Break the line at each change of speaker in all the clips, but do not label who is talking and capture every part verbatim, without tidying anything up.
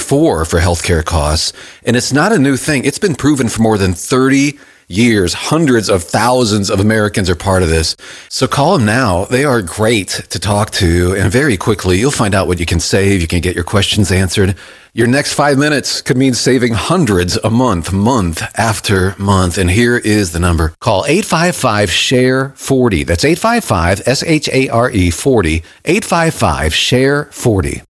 before for healthcare costs, and it's not a new thing. It's been proven for more than thirty years. Hundreds of thousands of Americans are part of this. So call them now. They are great to talk to, and very quickly you'll find out what you can save. You can get your questions answered. Your next five minutes could mean saving hundreds a month, month after month. And here is the number. Call eight five five, S H A R E, forty. That's eight five five, S H A R E, forty. eight five five, S H A R E, forty.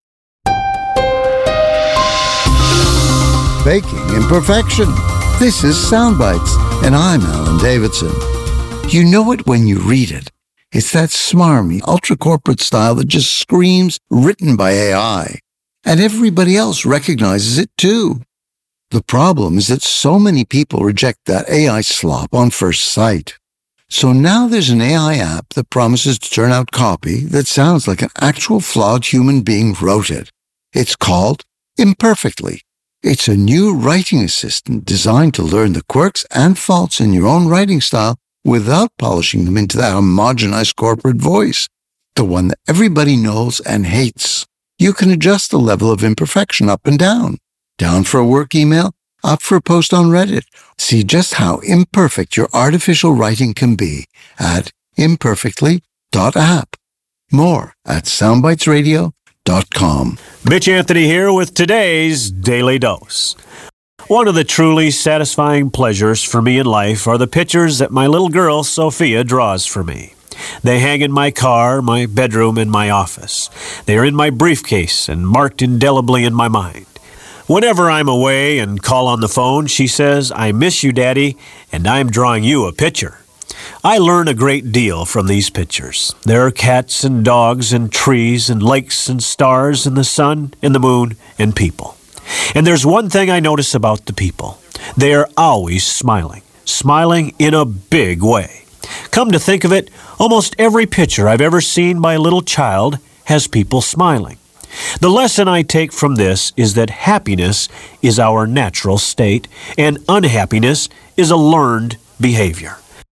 Baking Imperfection. This is Soundbites, and I'm Alan Davidson. You know it when you read it. It's that smarmy, ultra-corporate style that just screams written by A I. And everybody else recognizes it too. The problem is that so many people reject that A I slop on first sight. So now there's an A I app that promises to turn out copy that sounds like an actual flawed human being wrote it. It's called Imperfectly. It's a new writing assistant designed to learn the quirks and faults in your own writing style without polishing them into that homogenized corporate voice, the one that everybody knows and hates. You can adjust the level of imperfection up and down. Down for a work email, up for a post on Reddit. See just how imperfect your artificial writing can be at imperfectly dot app. More at soundbites radio dot com.
Mitch Anthony here with today's Daily Dose. One of the truly satisfying pleasures for me in life are the pictures that my little girl, Sophia, draws for me. They hang in my car, my bedroom, and my office. They are in my briefcase and marked indelibly in my mind. Whenever I'm away and call on the phone, she says, "I miss you, Daddy, and I'm drawing you a picture." I learn a great deal from these pictures. There are cats and dogs and trees and lakes and stars and the sun and the moon and people. And there's one thing I notice about the people. They are always smiling, smiling in a big way. Come to think of it, almost every picture I've ever seen by a little child has people smiling. The lesson I take from this is that happiness is our natural state and unhappiness is a learned behavior.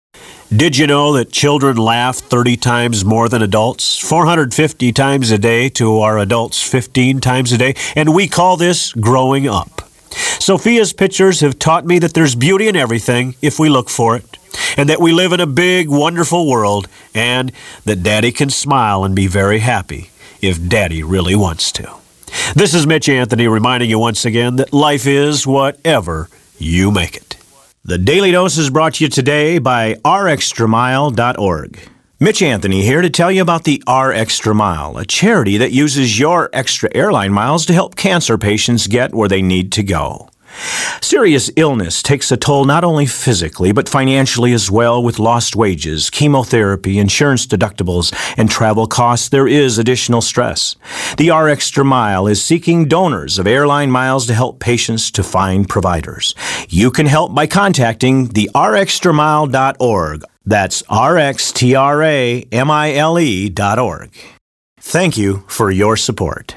Did you know that children laugh thirty times more than adults, four hundred fifty times a day to our adults fifteen times a day, and we call this growing up? Sophia's pictures have taught me that there's beauty in everything if we look for it, and that we live in a big, wonderful world, and that Daddy can smile and be very happy if Daddy really wants to. This is Mitch Anthony reminding you once again that life is whatever you make it. The Daily Dose is brought to you today by r extra mile dot org. Mitch Anthony here to tell you about the R Extra Mile, a charity that uses your extra airline miles to help cancer patients get where they need to go. Serious illness takes a toll not only physically, but financially as well. With lost wages, chemotherapy, insurance deductibles, and travel costs, there is additional stress. The R Extra Mile is seeking donors of airline miles to help patients to find providers. You can help by contacting the r extra mile dot org. That's R X T R A M I L E dot org. Thank you for your support.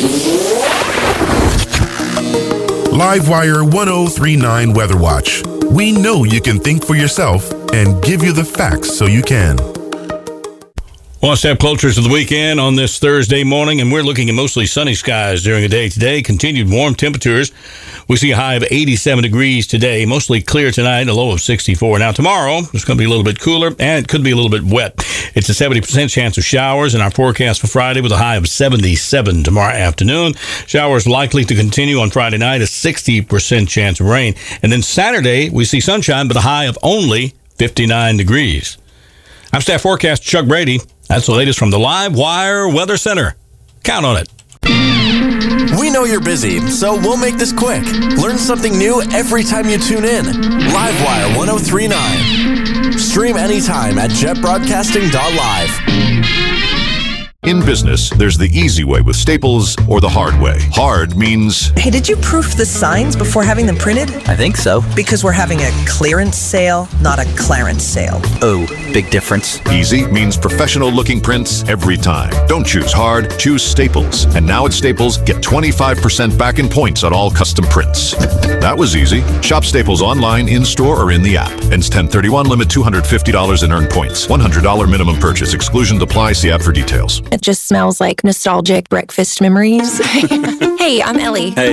Livewire ten thirty-nine Weather Watch. We know you can think for yourself and give you the facts so you can.
One step closer to the weekend on this Thursday morning, and we're looking at mostly sunny skies during the day today. Continued warm temperatures. We see a high of eighty-seven degrees today, mostly clear tonight, a low of sixty-four. Now tomorrow, it's going to be a little bit cooler, and it could be a little bit wet. It's a seventy percent chance of showers in our forecast for Friday with a high of seventy-seven tomorrow afternoon. Showers likely to continue on Friday night, a sixty percent chance of rain. And then Saturday, we see sunshine, but a high of only fifty-nine degrees. I'm Staff Forecaster Chuck Brady. That's the latest from the Live Wire Weather Center. Count on it.
We know you're busy, so we'll make this quick. Learn something new every time you tune in. Livewire ten thirty-nine. Stream anytime at jet broadcasting dot live.
In business, there's the easy way with Staples or the hard way. Hard means...
Hey, did you proof the signs before having them printed?
I think so.
Because we're having a clearance sale, not a Clarence sale.
Oh, big difference.
Easy means professional-looking prints every time. Don't choose hard, choose Staples. And now at Staples, get twenty-five percent back in points on all custom prints. That was easy. Shop Staples online, in-store, or in the app. Ends ten thirty-one, limit two hundred fifty dollars in earned points. one hundred dollars minimum purchase. Exclusions apply. See app for details.
It just smells like nostalgic breakfast memories. Hey, I'm Ellie.
Hey.